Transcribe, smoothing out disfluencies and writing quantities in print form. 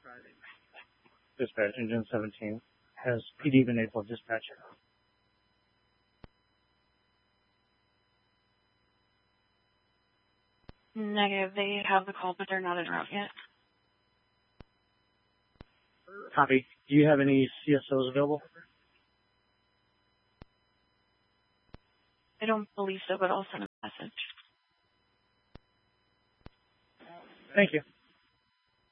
Dispatch, engine 17. Has PD been able to dispatch it? Negative. They have the call, but they're not en route yet. Copy. Do you have any CSOs available? I don't believe so, but I'll send a message. Thank you.